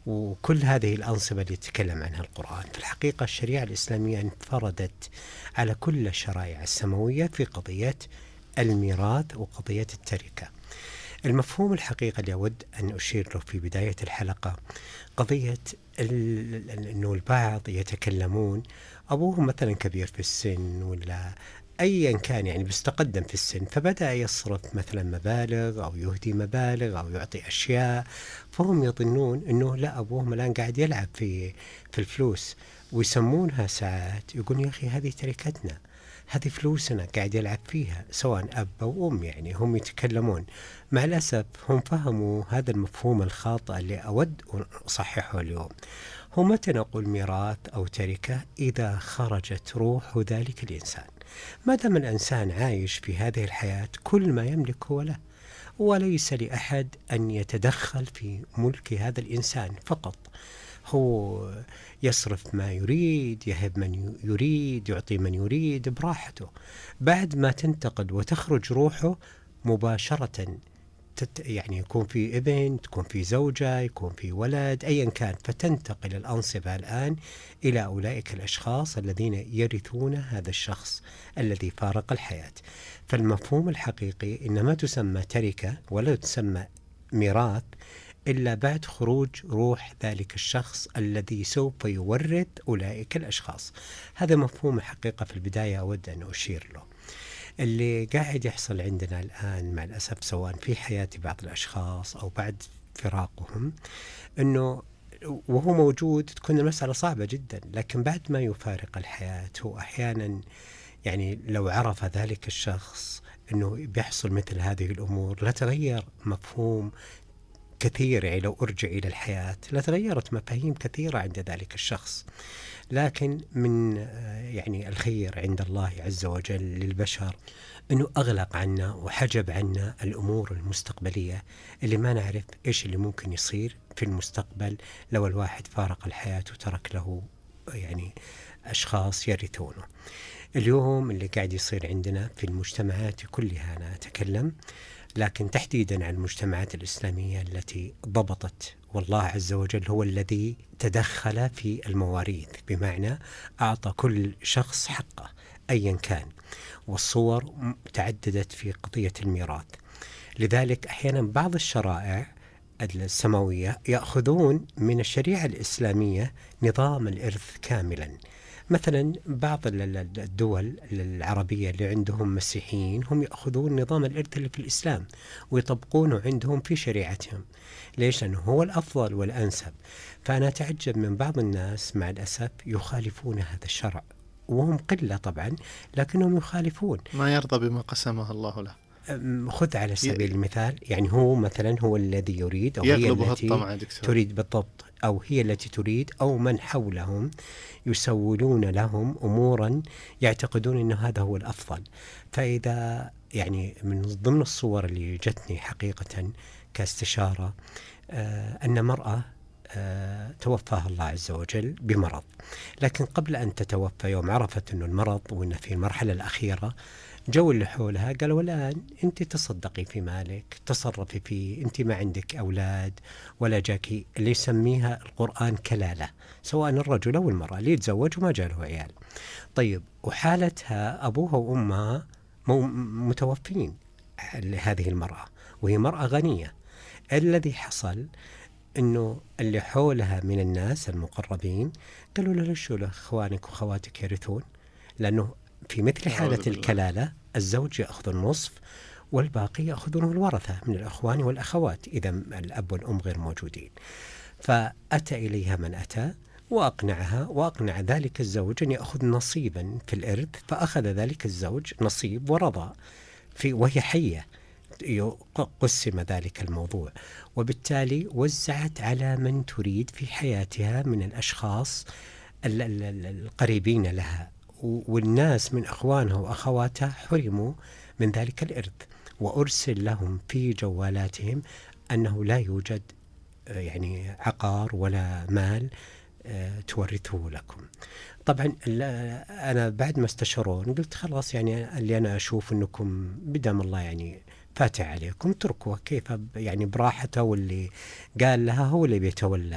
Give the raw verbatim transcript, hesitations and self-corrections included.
وكل هذه الأنصبة اللي يتكلم عنها القرآن. في الحقيقة الشريعة الإسلامية انفردت على كل الشرائع السماوية في قضية الميراث وقضية التركة. المفهوم الحقيقة اللي أود أن أشير له في بداية الحلقة قضية أنه البعض يتكلمون أبوه مثلا كبير في السن ولا أيا كان، يعني بس تقدم في السن، فبدأ يصرف مثلا مبالغ أو يهدي مبالغ أو يعطي أشياء، فهم يظنون أنه لا أبوهم الآن قاعد يلعب في في الفلوس، ويسمونها ساعات يقول يا أخي هذه تركتنا، هذه فلوسنا قاعد يلعب فيها، سواء أب أو أم. يعني هم يتكلمون، مع الأسف هم فهموا هذا المفهوم الخاطئ اللي أود أن أصححه اليوم. هو متى نقول ميراث أو تركة؟ إذا خرجت روح ذلك الإنسان. ما دام الإنسان عايش في هذه الحياة كل ما يملك هو له، وليس لأحد أن يتدخل في ملك هذا الإنسان فقط. هو يصرف ما يريد، يهب من يريد، يعطي من يريد براحته. بعد ما تنتقل وتخرج روحه مباشرة، يعني يكون في ابن، تكون في زوجة، يكون في ولد، أيا كان، فتنتقل الأنصبة الآن إلى أولئك الأشخاص الذين يرثون هذا الشخص الذي فارق الحياة. فالمفهوم الحقيقي إن ما تسمى تركة ولا تسمى ميراث إلا بعد خروج روح ذلك الشخص الذي سوف يورث أولئك الأشخاص. هذا مفهوم الحقيقة في البداية أود أن أشير له. اللي قاعد يحصل عندنا الآن مع الأسف، سواء في حياة بعض الأشخاص أو بعد فراقهم، أنه وهو موجود تكون المسألة صعبة جدا، لكن بعد ما يفارق الحياة هو أحيانا يعني لو عرف ذلك الشخص أنه بيحصل مثل هذه الأمور لتغير مفهوم كثير. يعني لو أرجع إلى الحياة لتغيرت مفاهيم كثيرة عند ذلك الشخص. لكن من يعني الخير عند الله عز وجل للبشر أنه أغلق عنا وحجب عنا الأمور المستقبلية اللي ما نعرف إيش اللي ممكن يصير في المستقبل لو الواحد فارق الحياة وترك له يعني أشخاص يرثونه. اليوم اللي قاعد يصير عندنا في المجتمعات كلها، أنا أتكلم لكن تحديدا عن المجتمعات الإسلامية التي ضبطت، والله عز وجل هو الذي تدخل في المواريث، بمعنى أعطى كل شخص حقه أيا كان، والصور تعددت في قضية الميراث. لذلك أحيانا بعض الشرائع السماوية يأخذون من الشريعة الإسلامية نظام الإرث كاملا. مثلا بعض الدول العربية اللي عندهم مسيحيين هم يأخذون نظام الإرث اللي في الإسلام ويطبقونه عندهم في شريعتهم. ليش؟ لأنه هو الأفضل والأنسب. فأنا أتعجب من بعض الناس مع الأسف يخالفون هذا الشرع، وهم قلة طبعا لكنهم يخالفون، ما يرضى بما قسمه الله له. خذ على سبيل المثال، يعني هو مثلا هو الذي يريد أو هي التي تريد بالضبط، أو هي التي تريد، أو من حولهم يسولون لهم أمورا يعتقدون أن هذا هو الأفضل. فإذا يعني من ضمن الصور اللي جتني حقيقة كاستشارة آه أن مرأة آه توفاها الله عز وجل بمرض، لكن قبل أن تتوفى يوم عرفت أنه المرض وأنه في المرحلة الأخيرة، جو اللي حولها قالوا الآن أنت تصدقي في مالك، تصرفي فيه، أنت ما عندك أولاد ولا جاكي اللي يسميها القرآن كلالة، سواء الرجل أو المرأة اللي يتزوج وما جاله عيال. طيب وحالتها أبوها وأمها متوفين لهذه المرأة، وهي مرأة غنية. الذي حصل أنه اللي حولها من الناس المقربين قالوا له ليش أخوانك وخواتك يرثون؟ لأنه في مثل حالة الكلالة الزوج يأخذ النصف والباقي يأخذونه الورثة من الأخوان والأخوات إذا الأب والأم غير موجودين. فأتى إليها من أتى وأقنعها، وأقنع ذلك الزوج أن يأخذ نصيبا في الإرث، فأخذ ذلك الزوج نصيب ورضى في وهي حية، قسم ذلك الموضوع، وبالتالي وزعت على من تريد في حياتها من الأشخاص القريبين لها، والناس من أخوانها وأخواتها حرموا من ذلك الإرث، وأرسل لهم في جوالاتهم أنه لا يوجد يعني عقار ولا مال تورثه لكم. طبعا أنا بعد ما استشرون قلت خلاص، يعني اللي أنا أشوف أنكم بدم الله يعني فاتح عليكم تركوه كيف يعني براحته، واللي قال لها هو اللي بيتولى